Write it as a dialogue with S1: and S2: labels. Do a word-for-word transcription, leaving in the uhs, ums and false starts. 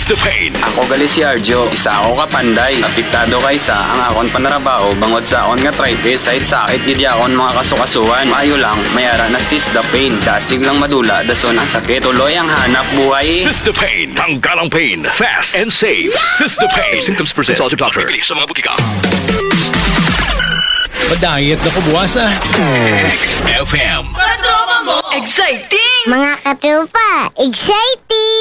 S1: Sister Pain.
S2: Ako gali si Arjo, isa ako kapanday. Apektado kaysa ang akon panarabaho bangod sa akon nga arthritis. Kahit sakit gidi akon mga kasukasuan. Maayo lang, mayara na Sister Pain. Dasig lang madula, dason ang sakit. Tuloy ang hanap buhay.
S1: Sister Pain. Tanggal ang pain. Fast and safe. Sister Pain. Symptoms present. Consult your doctor. Sa mga butika.
S3: Madayat na ko buwas ah.
S1: X F M.
S4: Katropa mo, exciting!
S5: Mga katropa, exciting!